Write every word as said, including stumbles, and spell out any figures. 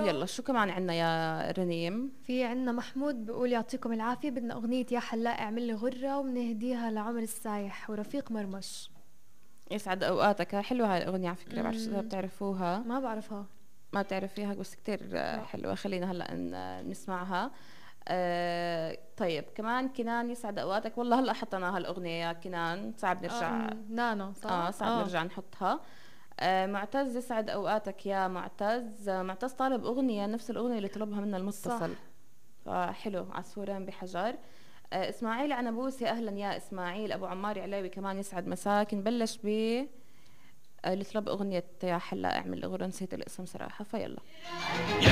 يلا شو كمان عنا يا رنيم؟ في عنا محمود بيقول يعطيكم العافية، بدنا أغنية يا حلاق اعمل لي غرة، وبنهديها لعمر السايح ورفيق مرمش. يسعد اوقاتك، حلوة هاي الاغنية على فكرة، بعرف اذا مم. بتعرفوها. ما بعرفها. ما بتعرفيها بس كتير لا. حلوة، خلينا هلا ن- نسمعها. آه طيب كمان كنان يسعد اوقاتك، والله هلا حطينا هالاغنية يا كنان، صعب اه نرجع. أم، نانا اه صح. صعب اه نرجع نحطها. آه معتز يسعد اوقاتك يا معتز. آه معتز طالب اغنية نفس الاغنية اللي طلبها منا صح. المتصل، فحلو. عصفورين بحجر. آه اسماعيل عنبوسي، اهلا يا اسماعيل. ابو عمار علاوي كمان يسعد مساك. نبلش ب آه، اللي طلب اغنية يا حلا اعمل اغنية، نسيت الاسم صراحة، فيلا.